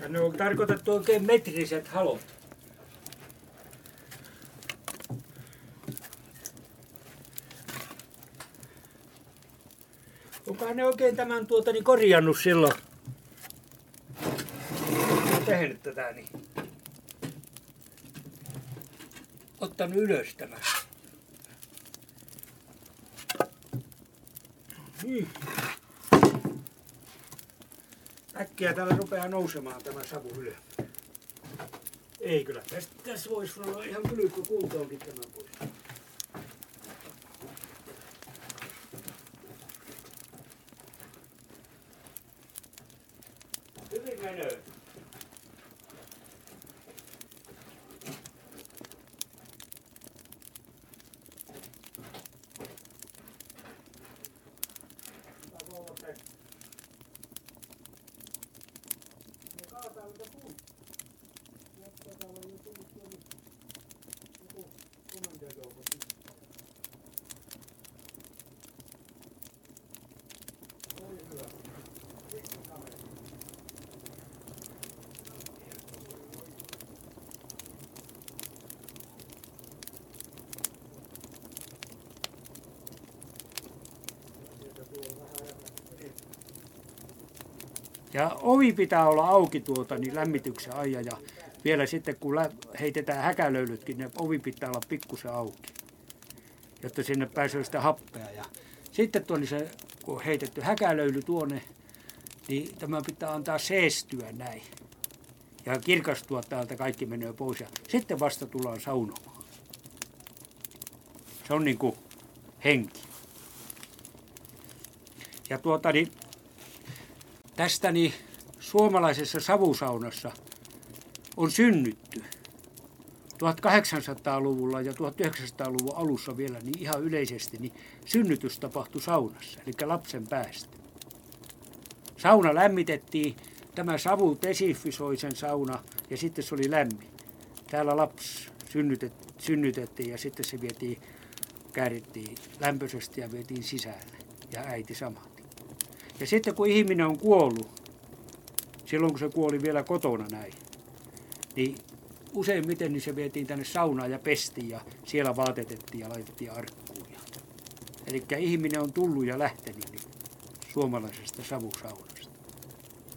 Ja ne on tarkoitettu oikein metriset halot. Onkohan ne oikein tämän korjannut silloin? Tehnyt tätä niin. Ottanut ylös tämän. Niin. Äkkiä täällä rupeaa nousemaan tämä savu ylös. Ei kyllä, tässä voisi olla ihan kylykkä kuntoonkin tämä pois. Hyvin menee. Ja ovi pitää olla auki niin lämmityksen ajan ja vielä sitten kun heitetään häkälöylytkin, niin ovi pitää olla pikkusen auki, jotta sinne pääsee sitä happea. Ja sitten se, kun on heitetty häkälöyly tuonne, niin tämä pitää antaa seestyä näin ja kirkastua täältä, kaikki menee pois ja sitten vasta tullaan saunomaan. Se on niin kuin henki. Ja tästä niin suomalaisessa savusaunassa on synnytty 1800-luvulla ja 1900-luvun alussa vielä niin ihan yleisesti niin synnytys tapahtui saunassa, eli lapsen päästä. Sauna lämmitettiin, tämä savu desinfisoi sen sauna ja sitten se oli lämmin. Täällä lapsi synnytettiin ja sitten se käärittiin lämpöisesti ja vietiin sisälle ja äiti samaten. Ja sitten kun ihminen on kuollut, silloin kun se kuoli vielä kotona näin, niin useimmiten niin se vietiin tänne saunaan ja pestiin ja siellä vaatetettiin ja laitettiin arkkuun. Eli ihminen on tullut ja lähtenyt niin suomalaisesta savusaunasta.